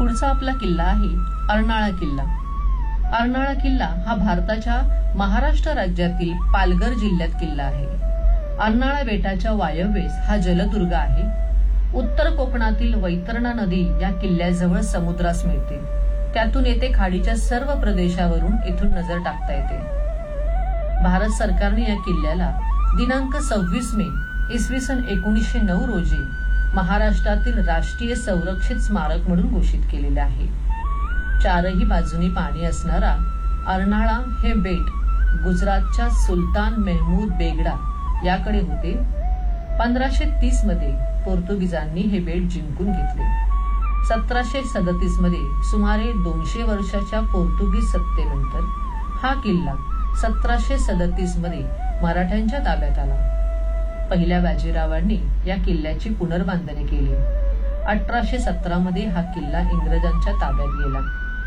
पुढचा आपला किल्ला आहे अर्नाळा किल्ला। अर्नाळा किल्ला हा भारताच्या महाराष्ट्र राज्यातील पालघर जिल्ह्यात किल्ला आहे। अर्नाळा बेटाच्या वायव्येस हा जलदुर्ग आहे। उत्तर कोकणातील वैतरणा नदी या किल्ल्याजवळ समुद्रास मिळते। त्यातून येथे खाडीच्या सर्व प्रदेशावरून इथून नजर टाकता येते। भारत सरकारने या किल्ल्याला दिनांक 26 मे इसवी सन 1909 रोजी महाराष्ट्रातील राष्ट्रीय संरक्षित स्मारक म्हणून घोषित केलेले आहे। चारही बाजूनी पाणी असणारा अर्नाळा हे बेट गुजरातच्या सुलतान मेहमूद बेगडा याकडे होते। 1530 मध्ये पोर्तुगीजांनी हे बेट जिंकून घेतले। 1737 मध्ये सुमारे 200 वर्षाच्या पोर्तुगीज सत्तेनंतर हा किल्ला 1737 मध्ये मराठ्यांच्या ताब्यात आला। पहिल्या बाजीरावांनी या किल्ल्याची पुनर्बांधणी केली। 1817 मध्ये हा किल्ला इंग्रजांच्या ताब्यात गेला।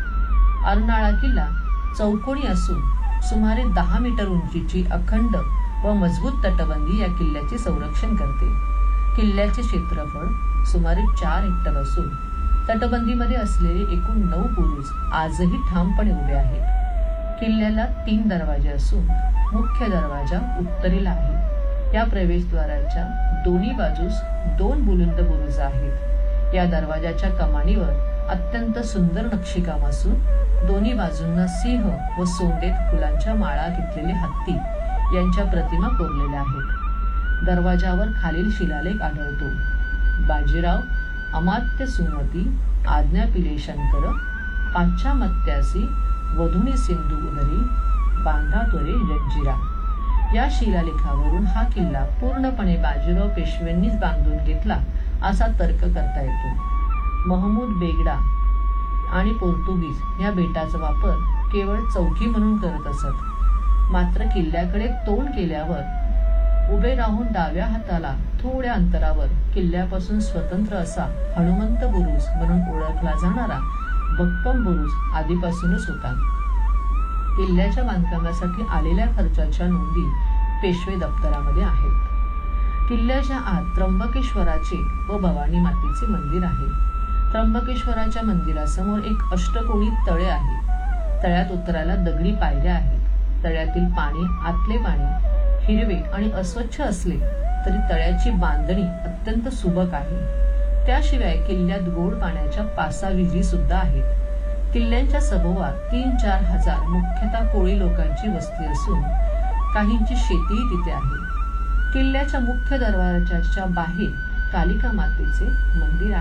अर्नाळा किल्ला चौकोनी असून सुमारे 10 मीटर उंचीची अखंड व मजबूत तटबंदी या किल्ल्याचे संरक्षण करते। किल्ल्याचे क्षेत्रफळ सुमारे 4 हेक्टर असून तटबंदीमध्ये असलेले एकूण 9 बुरुज आजही ठामपणे उभे आहेत। किल्ल्याला 3 दरवाजे असून मुख्य दरवाजा उत्तरेला आहे। या प्रवेशद्वाराच्या दोन्ही बाजूस 2 बुलंद बुरुज आहेत। या दरवाजाच्या कमानीवर अत्यंत सुंदर नक्षीकाम असून दोन्ही बाजूंना सिंह व सोंडेत फुलांच्या माळा घेतलेले हत्ती यांच्या प्रतिमा कोरलेल्या आहेत। दरवाजावर खालील शिलालेख आढळतो: बाजीराव अमात्य सुमती आज्ञा पिले शंकर पाश्चामत्यासी वधुनी सिंधू उदरी बांधा त्वरे जंजिरा। या शिलालेखावरून हा किल्ला पूर्णपणे बाजीराव पेशव्यांनीच बांधून घेतला असा तर्क करता येतो। महमूद बेगडा आणि पोर्तुगीज या बेटाचा वापर केवळ चौकी म्हणून करत असत। मात्र किल्ल्याकडे तोंड केल्यावर उभे राहून डाव्या हाताला थोड्या अंतरावर किल्ल्यापासून स्वतंत्र असा हनुमंत बुरुज म्हणून ओळखला जाणारा बक्कम बुरुज आधीपासूनच होता। किल्ल्याच्या बांधकामासाठी आलेल्या खर्चाच्या नोंदी पेशवे दप्तरामध्ये आहेत। किल्ल्याच्या आत त्र्यंबकेश्वराचे व भवानी मातेचे मंदिर आहे। त्र्यंबकेश्वराच्या मंदिरासमोर एक अष्टकोनी तळे आहे। तळ्यात उतरायला दगडी पायऱ्या आहेत। तळ्यातील पाणी आतले पाणी हिरवे आणि अस्वच्छ असले तरी तळ्याची बांधणी अत्यंत सुबक आहे। त्याशिवाय किल्ल्यात गोड पाण्याच्या 5-6 विहिरी सुद्धा आहेत। किल्ल्याच्या सभोवार 3-4 हजार मुख्यतः कोळी लोकांची वस्ती असून काहींची शेतीही तिथे आहे। किल्ल्याच्या मुख्य दरवाजाच्या बाहेर कालिका मातेचे मंदिर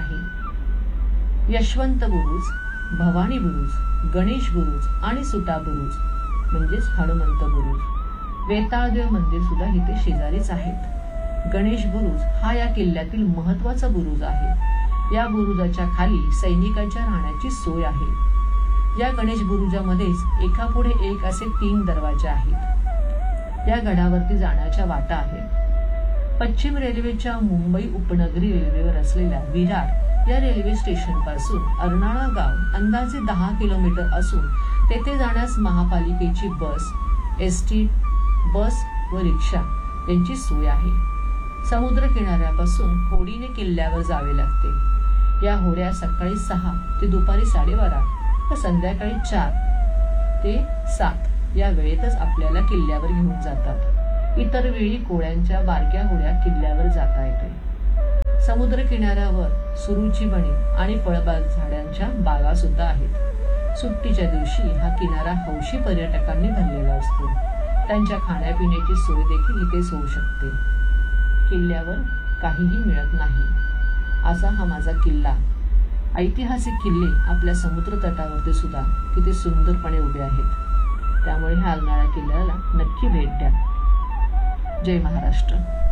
आहे। यशवंत बुरुज, भवानी बुरुज, गणेश बुरुज आणि सुटा बुरुज म्हणजेच हनुमंत बुरुज, वेताळदेव मंदिर सुद्धा इथे शेजारीच आहेत। गणेश बुरुज हा या किल्ल्यातील महत्वाचा बुरुज आहे। या बुरुजाच्या खाली सैनिकांच्या राहण्याची सोय आहे। या गणेश बुरुजामध्येच एकापुढे एक असे 3 दरवाजे आहेत। या गडावरती जाण्याच्या वाटा आहेत। पश्चिम रेल्वेच्या मुंबई उपनगरी रेल्वेवर असलेल्या विरार या रेल्वे स्टेशन पासून अर्नाळा गाव अंदाजे 10 किलोमीटर असून तेथे जाण्यास महापालिकेची बस, एसटी बस व रिक्षा यांची सोय आहे। समुद्र किनाऱ्यापासून होडीने किल्ल्यावर जावे लागते। या होड्या सकाळी 6 ते दुपारी 12:30 व संध्याकाळी 4 ते 7 या वेळेतच आपल्याला किल्ल्यावर घेऊन जातात। इतर वेळी कोळ्यांच्या बारक्या होड्या किल्ल्यावर जाता येते। समुद्र किनाऱ्यावर सुरूची बणी आणि फळबाग झाडांच्या बागा सुद्धा आहेत। सुट्टीच्या दिवशी हा किनारा हौशी पर्यटकांनी भरलेला असतो। त्यांच्या खाण्यापिण्याची सोय देखील इथेच होऊ शकते। किल्ल्यावर काहीही मिळत नाही असा हा माझा किल्ला। ऐतिहासिक किल्ले आपल्या समुद्र तटावरती सुद्धा किती सुंदरपणे उभे आहेत। त्यामुळे ह्या अर्नाळा किल्ल्याला नक्की भेट द्या। जय महाराष्ट्र।